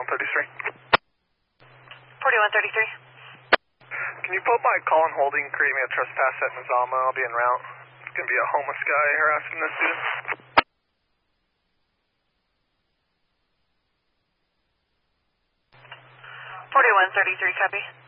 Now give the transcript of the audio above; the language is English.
4133. 4133. Can you put my call on holding, create me a trespass at Nizama? I'll be en route. It's going to be a homeless guy harassing this dude. 4133, copy.